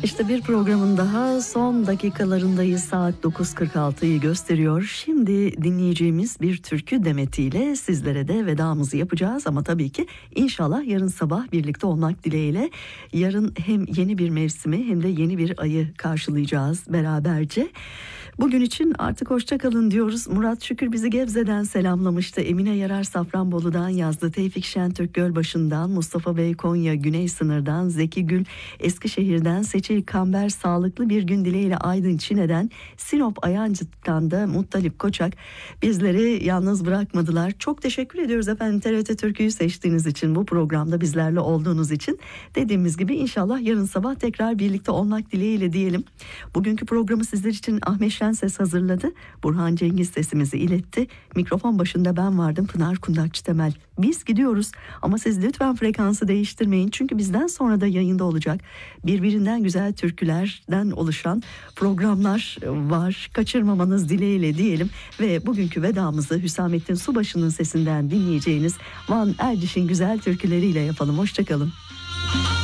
İşte bir programın daha son dakikalarındayız. Saat 9.46'yı gösteriyor. Şimdi dinleyeceğimiz bir türkü demetiyle sizlere de vedamızı yapacağız. Ama tabii ki inşallah yarın sabah birlikte olmak dileğiyle. Yarın hem yeni bir mevsimi hem de yeni bir ayı karşılayacağız beraberce. Bugün için artık hoşça kalın diyoruz. Murat Şükür bizi Gebze'den selamlamıştı. Emine Yarar Safranbolu'dan yazdı. Tevfik Şentürk Gölbaşı'ndan, Mustafa Bey Konya Güney Sınır'dan, Zeki Gül Eskişehir'den, Seçil Kamber sağlıklı bir gün dileğiyle Aydın Çine'den, Sinop Ayancık'tan da Muttalip Koçak bizleri yalnız bırakmadılar. Çok teşekkür ediyoruz efendim TRT Türkü'yü seçtiğiniz için, bu programda bizlerle olduğunuz için. Dediğimiz gibi inşallah yarın sabah tekrar birlikte olmak dileğiyle diyelim. Bugünkü programı sizler için Ahmet Şenses hazırladı. Burhan Cengiz sesimizi iletti. Mikrofon başında ben vardım, Pınar Kundakçı Temel. Biz gidiyoruz ama siz lütfen frekansı değiştirmeyin. Çünkü bizden sonra da yayında olacak birbirinden güzel türkülerden oluşan programlar var. Kaçırmamanız dileğiyle diyelim ve bugünkü vedamızı Hüsamettin Subaşı'nın sesinden dinleyeceğiniz Van Erdiş'in güzel türküleriyle yapalım. Hoşçakalın.